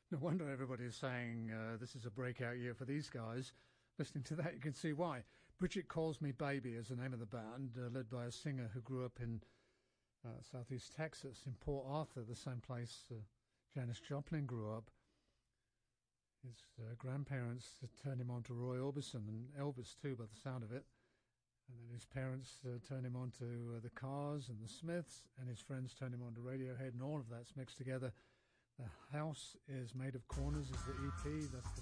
No wonder everybody's saying this is a breakout year for these guys. Listening to that, you can see why. Bridget Calls Me Baby is the name of the band, led by a singer who grew up in southeast Texas, in Port Arthur, the same place Janis Joplin grew up. His grandparents turned him on to Roy Orbison and Elvis too, by the sound of it. And then his parents turned him on to the Cars and the Smiths, and his friends turned him on to Radiohead, and all of that's mixed together. The House is Made of Corners is the EP. That's the